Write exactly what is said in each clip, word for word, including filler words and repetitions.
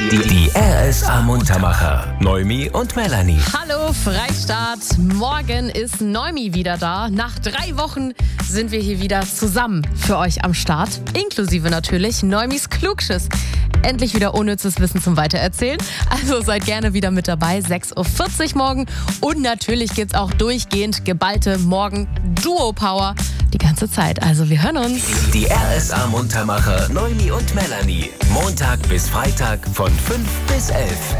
Die R S A Muntermacher. Noemi und Melanie. Hallo Freistaat. Morgen ist Noemi wieder da. Nach drei Wochen sind wir hier wieder zusammen für euch am Start. Inklusive natürlich Noimis Klugschiss. Endlich wieder unnützes Wissen zum Weitererzählen. Also seid gerne wieder mit dabei. sechs Uhr vierzig morgen. Und natürlich gibt's auch durchgehend geballte Morgen-Duo-Power. Die ganze Zeit. Also wir hören uns. Die R S A Muntermacher Noemi und Melanie. Montag bis Freitag von fünf bis elf.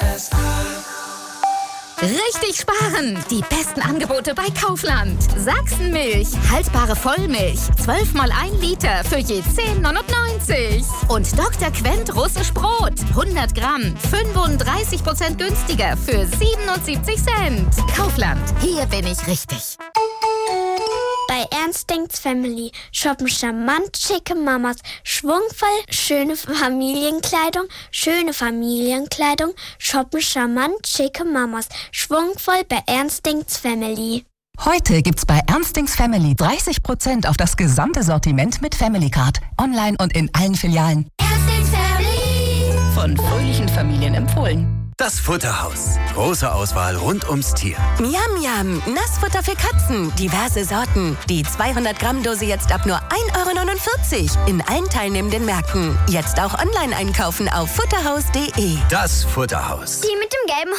Richtig sparen! Die besten Angebote bei Kaufland. Sachsenmilch, haltbare Vollmilch, zwölf mal ein Liter für je zehn neunundneunzig. Und Doktor Quent russisch Brot, hundert Gramm, fünfunddreißig Prozent günstiger für siebenundsiebzig Cent. Kaufland, hier bin ich richtig. Bei Ernst denkt's Family shoppen charmant schicke Mamas, schwungvoll schöne Familienkleidung, schöne Familienkleidung, shoppen charmant schicke Mamas, schwungvoll bei Ernst denkt's Family. Heute gibt's bei Ernst denkt's Family dreißig Prozent auf das gesamte Sortiment mit Family Card. Online und in allen Filialen. Ernst denkt's Family. Von fröhlichen Familien empfohlen. Das Futterhaus. Große Auswahl rund ums Tier. Miam, miam. Nassfutter für Katzen. Diverse Sorten. Die zweihundert Gramm Dose jetzt ab nur ein Euro neunundvierzig. In allen teilnehmenden Märkten. Jetzt auch online einkaufen auf futterhaus punkt de. Das Futterhaus. Die mit dem gelben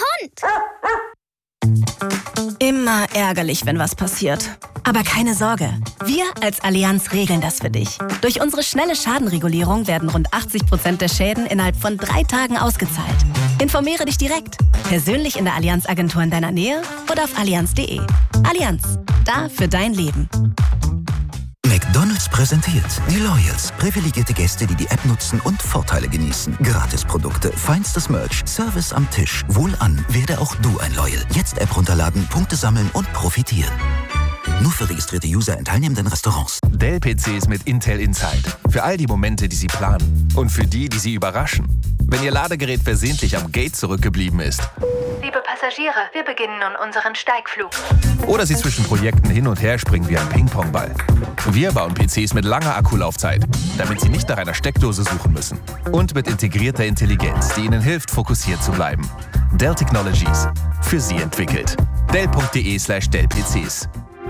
Hund. Immer ärgerlich, wenn was passiert. Aber keine Sorge, wir als Allianz regeln das für dich. Durch unsere schnelle Schadenregulierung werden rund achtzig Prozent der Schäden innerhalb von drei Tagen ausgezahlt. Informiere dich direkt, persönlich in der Allianz-Agentur in deiner Nähe oder auf allianz punkt de. Allianz, da für dein Leben. McDonald's präsentiert die Loyals. Privilegierte Gäste, die die App nutzen und Vorteile genießen. Gratisprodukte, feinstes Merch, Service am Tisch. Wohlan, werde auch du ein Loyal. Jetzt App runterladen, Punkte sammeln und profitieren. Nur für registrierte User in teilnehmenden Restaurants. Dell-P Cs mit Intel Inside. Für all die Momente, die Sie planen. Und für die, die Sie überraschen. Wenn Ihr Ladegerät versehentlich am Gate zurückgeblieben ist. Liebe Passagiere, wir beginnen nun unseren Steigflug. Oder Sie zwischen Projekten hin und her springen wie ein Ping-Pong-Ball. Wir bauen P Cs mit langer Akkulaufzeit, damit Sie nicht nach einer Steckdose suchen müssen. Und mit integrierter Intelligenz, die Ihnen hilft, fokussiert zu bleiben. Dell Technologies. Für Sie entwickelt. dell punkt de slash dell P Cs.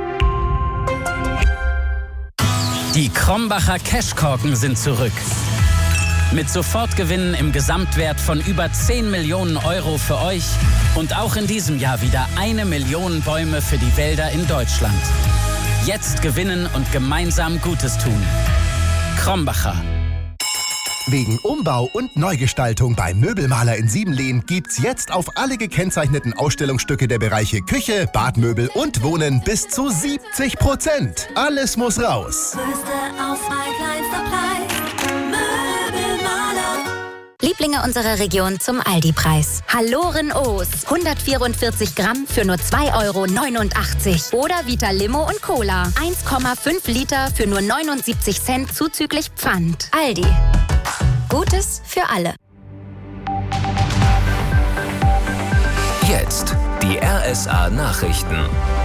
Die Krombacher Cashkorken sind zurück. Mit Sofortgewinnen im Gesamtwert von über zehn Millionen Euro für euch und auch in diesem Jahr wieder eine Million Bäume für die Wälder in Deutschland. Jetzt gewinnen und gemeinsam Gutes tun. Krombacher. Wegen Umbau und Neugestaltung beim Möbelmaler in Siebenlehn gibt's jetzt auf alle gekennzeichneten Ausstellungsstücke der Bereiche Küche, Badmöbel und Wohnen bis zu siebzig Prozent. Alles muss raus. Lieblinge unserer Region zum Aldi-Preis. Halloren O's. hundertvierundvierzig Gramm für nur zwei Euro neunundachtzig. Oder Vita Limo und Cola. eins Komma fünf Liter für nur neunundsiebzig Cent zuzüglich Pfand. Aldi. Gutes für alle. Jetzt die R S A Nachrichten.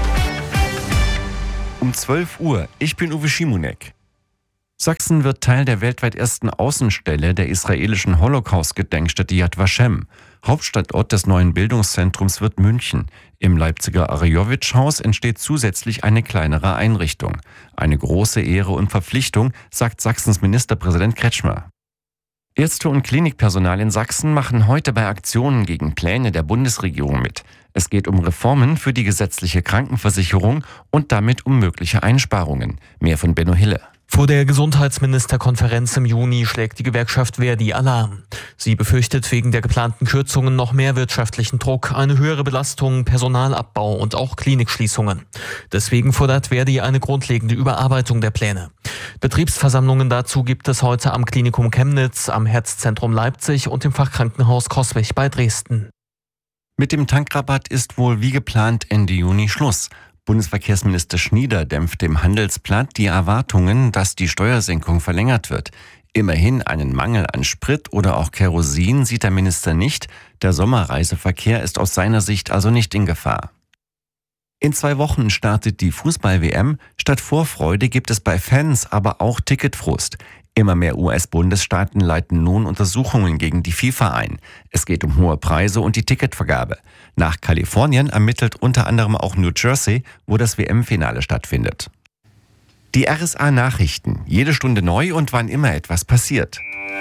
Um zwölf Uhr. Ich bin Uwe Schimonek. Sachsen wird Teil der weltweit ersten Außenstelle der israelischen Holocaust-Gedenkstätte Yad Vashem. Hauptstadtort des neuen Bildungszentrums wird München. Im Leipziger Arajowitsch-Haus entsteht zusätzlich eine kleinere Einrichtung. Eine große Ehre und Verpflichtung, sagt Sachsens Ministerpräsident Kretschmer. Ärzte und Klinikpersonal in Sachsen machen heute bei Aktionen gegen Pläne der Bundesregierung mit. Es geht um Reformen für die gesetzliche Krankenversicherung und damit um mögliche Einsparungen. Mehr von Benno Hille. Vor der Gesundheitsministerkonferenz im Juni schlägt die Gewerkschaft Verdi Alarm. Sie befürchtet wegen der geplanten Kürzungen noch mehr wirtschaftlichen Druck, eine höhere Belastung, Personalabbau und auch Klinikschließungen. Deswegen fordert Verdi eine grundlegende Überarbeitung der Pläne. Betriebsversammlungen dazu gibt es heute am Klinikum Chemnitz, am Herzzentrum Leipzig und im Fachkrankenhaus Coswig bei Dresden. Mit dem Tankrabatt ist wohl wie geplant Ende Juni Schluss. Bundesverkehrsminister Schnieder dämpft dem Handelsblatt die Erwartungen, dass die Steuersenkung verlängert wird. Immerhin einen Mangel an Sprit oder auch Kerosin sieht der Minister nicht. Der Sommerreiseverkehr ist aus seiner Sicht also nicht in Gefahr. In zwei Wochen startet die Fußball-W M. Statt Vorfreude gibt es bei Fans aber auch Ticketfrust. Immer mehr U S-Bundesstaaten leiten nun Untersuchungen gegen die FIFA ein. Es geht um hohe Preise und die Ticketvergabe. Nach Kalifornien ermittelt unter anderem auch New Jersey, wo das W M-Finale stattfindet. Die R S A-Nachrichten. Jede Stunde neu und wann immer etwas passiert.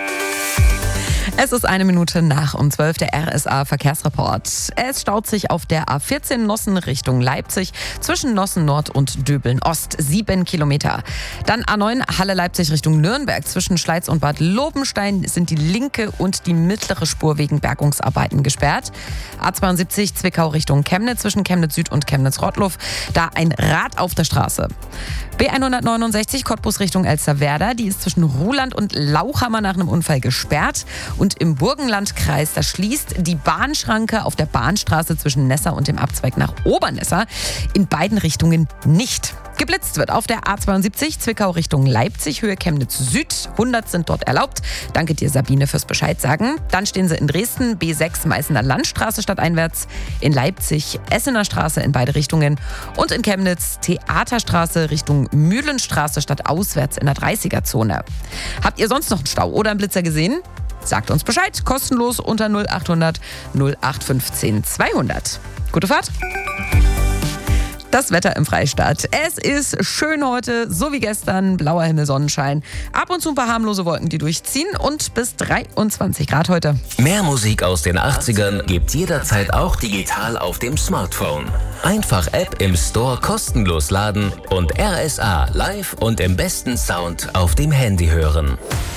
Es ist eine Minute nach um zwölf, der R S A-Verkehrsreport. Es staut sich auf der A vierzehn Nossen Richtung Leipzig zwischen Nossen Nord und Döbeln Ost, sieben Kilometer. Dann A neun Halle Leipzig Richtung Nürnberg zwischen Schleiz und Bad Lobenstein sind die linke und die mittlere Spur wegen Bergungsarbeiten gesperrt. A zweiundsiebzig Zwickau Richtung Chemnitz zwischen Chemnitz Süd und Chemnitz Rottluff, da ein Rad auf der Straße. B hundertneunundsechzig Cottbus Richtung Elsterwerda, die ist zwischen Ruhland und Lauchhammer nach einem Unfall gesperrt. Und im Burgenlandkreis, da schließt die Bahnschranke auf der Bahnstraße zwischen Nessa und dem Abzweig nach Obernessa in beiden Richtungen nicht. Geblitzt wird auf der A zweiundsiebzig Zwickau Richtung Leipzig, Höhe Chemnitz Süd. hundert sind dort erlaubt. Danke dir, Sabine, fürs Bescheid sagen. Dann stehen sie in Dresden, B sechs Meißener Landstraße stadteinwärts, in Leipzig Essener Straße in beide Richtungen und in Chemnitz Theaterstraße Richtung Mühlenstraße stadtauswärts in der dreißiger-Zone. Habt ihr sonst noch einen Stau oder einen Blitzer gesehen? Sagt uns Bescheid, kostenlos unter null achthundert null acht fünfzehn zweihundert. Gute Fahrt! Das Wetter im Freistaat. Es ist schön heute, so wie gestern, blauer Himmel, Sonnenschein. Ab und zu ein paar harmlose Wolken, die durchziehen und bis dreiundzwanzig Grad heute. Mehr Musik aus den achtzigern gibt's jederzeit auch digital auf dem Smartphone. Einfach App im Store kostenlos laden und R S A live und im besten Sound auf dem Handy hören.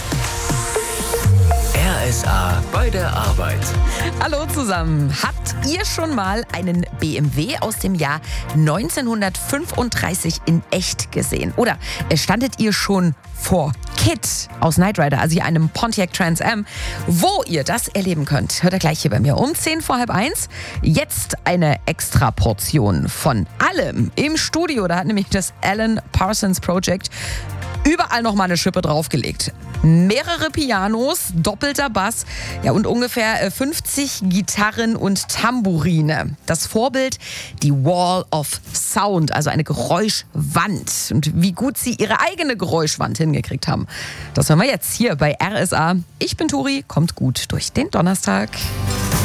R S A bei der Arbeit. Hallo zusammen. Habt ihr schon mal einen B M W aus dem Jahr neunzehnhundertfünfunddreißig in echt gesehen? Oder standet ihr schon vor Kid aus Knight Rider, also hier einem Pontiac Trans Am? Wo ihr das erleben könnt, hört ihr gleich hier bei mir um zehn vor halb eins. Jetzt eine extra Portion von allem im Studio. Da hat nämlich das Alan Parsons Project überall noch mal eine Schippe draufgelegt. Mehrere Pianos, doppelter Bass, ja, und ungefähr fünfzig Gitarren und Tambourine. Das Vorbild, die Wall of Sound, also eine Geräuschwand. Und wie gut sie ihre eigene Geräuschwand hingekriegt haben, das hören wir jetzt hier bei R S A. Ich bin Turi, kommt gut durch den Donnerstag.